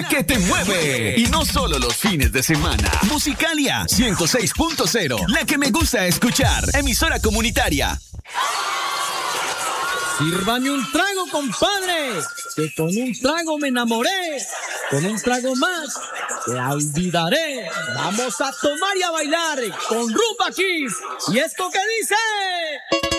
la que te mueve. Y no solo los fines de semana. Musicalia 106.0, la que me gusta escuchar. Emisora comunitaria. Sírvame un trago, compadre, que con un trago me enamoré. Con un trago más te olvidaré. Vamos a tomar y a bailar con Rumba Kiss. ¿Y esto qué dice?